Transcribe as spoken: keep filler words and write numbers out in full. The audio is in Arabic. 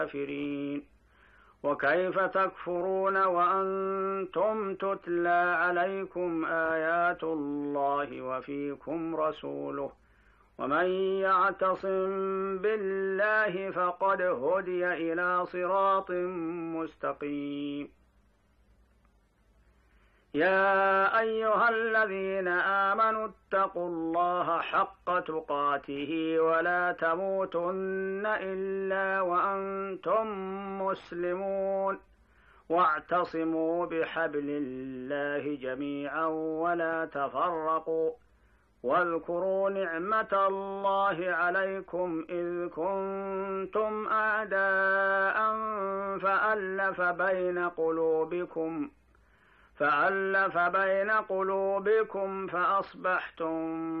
الكافرين. وكيف تكفرون وأنتم تتلى عليكم آيات الله وفيكم رسوله ومن يعتصم بالله فقد هدي إلى صراط مستقيم. يا أيها الذين آمنوا اتقوا الله حق تقاته ولا تموتن إلا وأنتم مسلمون واعتصموا بحبل الله جميعا ولا تفرقوا واذكروا نعمة الله عليكم إذ كنتم أعداء فألف بين قلوبكم فألف بين قلوبكم فأصبحتم